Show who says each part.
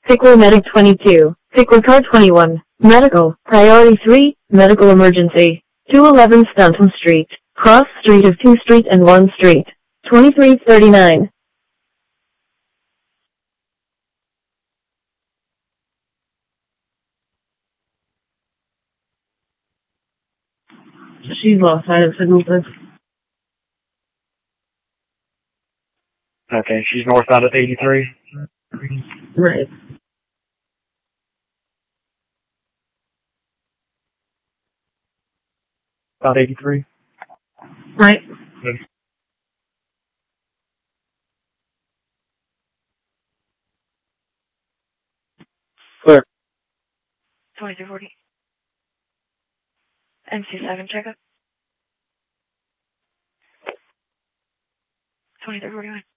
Speaker 1: Pickler Medic 22. Pickler Car 21. Medical. Priority 3. Medical emergency. 211 Stunton Street. Cross street of 2 Street and 1 Street. 2339. She's lost sight of signal, sir.
Speaker 2: Okay, she's northbound at 83.
Speaker 1: Right.
Speaker 2: About 83.
Speaker 1: Right.
Speaker 2: Good. Clear.
Speaker 3: 2340. MC7 checkup. 2341.